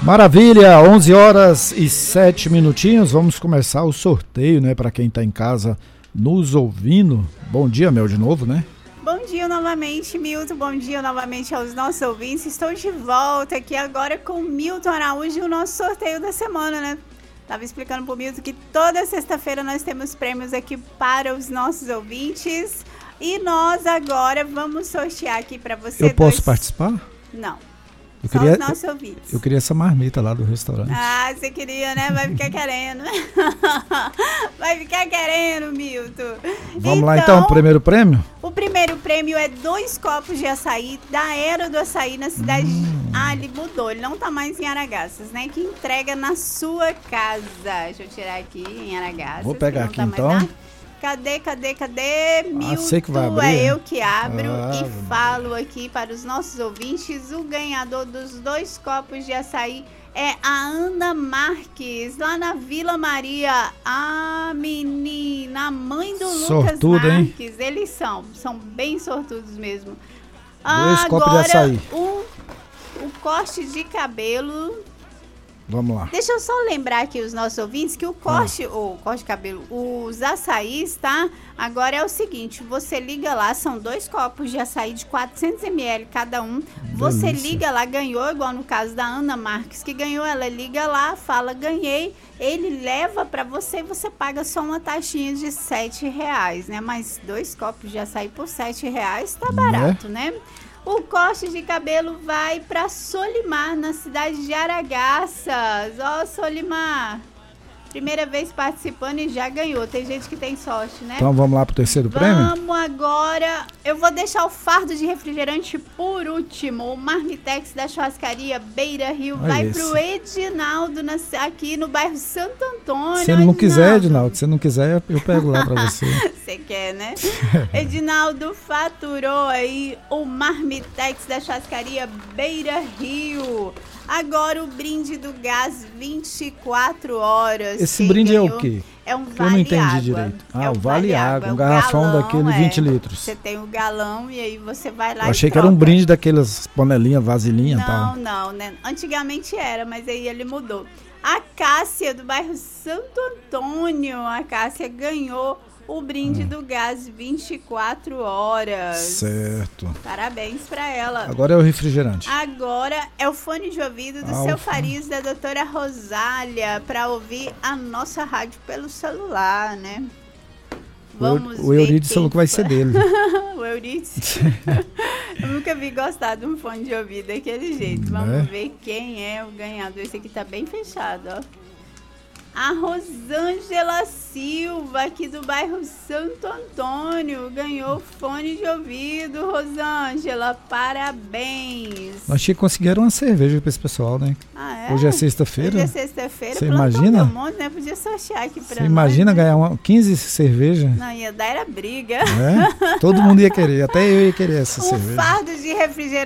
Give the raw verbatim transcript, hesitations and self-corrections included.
Maravilha, onze horas e sete minutinhos, vamos começar o sorteio, né, para quem está em casa nos ouvindo. Bom dia, Mel, de novo, né? Bom dia novamente, Milton, bom dia novamente aos nossos ouvintes. Estou de volta aqui agora com Milton Araújo e o nosso sorteio da semana, né? Tava explicando pro Milton que toda sexta-feira nós temos prêmios aqui para os nossos ouvintes. E nós agora vamos sortear aqui para você. Eu posso dois... participar? Não. Eu Só queria, os nossos ouvintes. Eu queria essa marmita lá do restaurante. Ah, você queria, né? Vai ficar querendo. Vai ficar querendo, Milton. Vamos então, lá então, o primeiro prêmio? O primeiro prêmio é dois copos de açaí da Era do Açaí na cidade hum. de... Ah, ele mudou, ele não tá mais em Aragaças, né? Que entrega na sua casa. Deixa eu tirar aqui em Aragaças. Vou pegar aqui tá então. Na... Cadê, cadê, cadê? Ah, sei que vai Milton, abrir. é eu que abro Ah, e vamos. falo aqui para os nossos ouvintes. O ganhador dos dois copos de açaí é a Ana Marques, lá na Vila Maria. Ah, menina, a mãe do Sortudo, Lucas hein? Marques. Eles são, são bem sortudos mesmo. Dois Agora, copos de açaí. O, o corte de cabelo... Vamos lá. Deixa eu só lembrar aqui os nossos ouvintes que o corte, ou ah. corte de cabelo, os açaís, tá? Agora é o seguinte, você liga lá, são dois copos de açaí de quatrocentos mililitros cada um. Delícia. Você liga lá, ganhou, igual no caso da Ana Marques, que ganhou, ela liga lá, fala, ganhei, ele leva pra você e você paga só uma taxinha de sete reais, né? Mas dois copos de açaí por sete reais tá barato, né? né? O corte de cabelo vai para Solimar, na cidade de Aragaças. Ó, oh, Solimar, primeira vez participando e já ganhou. Tem gente que tem sorte, né? Então vamos lá pro terceiro vamos prêmio? Vamos agora. Eu vou deixar o fardo de refrigerante por último. O Marmitex da churrascaria Beira Rio Olha vai esse. pro Edinaldo, na, aqui no bairro Santo Antônio. Se ele não quiser, Edinaldo, se não quiser, eu pego lá pra você. Você quer, né? Edinaldo faturou aí o Marmitex da churrascaria Beira Rio. Agora o brinde do gás vinte e quatro horas. Esse Quem brinde ganhou? é o quê? É um Que vale eu não entendi água. direito. Ah, é o vale água, é um garrafão galão, daquele é. vinte litros. Você tem o galão e aí você vai lá Eu e achei que troca. era um brinde daquelas panelinhas, vasilhinha e Não, tal. não, né? Antigamente era, mas aí ele mudou. A Cássia, do bairro Santo Antônio, a Cássia ganhou o brinde hum. do gás vinte e quatro horas. Certo. Parabéns pra ela. Agora é o refrigerante. Agora é o fone de ouvido do ah, seu Fariz, da doutora Rosália, para ouvir a nossa rádio pelo celular, né? Vamos o Euridice falou que vai ser dele. O Euridice. Eu nunca vi gostar de um fone de ouvido daquele jeito. Vamos é? ver quem é o ganhador. Esse aqui tá bem fechado, ó. A Rosângela Silva, aqui do bairro Santo Antônio, ganhou fone de ouvido. Rosângela, parabéns. Nós tinha que conseguir uma cerveja para esse pessoal, né? Ah, é? Hoje é sexta-feira. Hoje é sexta-feira. Você imagina? Um monte, né? Podia sortear aqui pra Você nós, imagina né? ganhar uma, quinze cervejas? Não, ia dar era briga. É? Todo mundo ia querer, até eu ia querer essa Um cerveja. fardo de refrigerante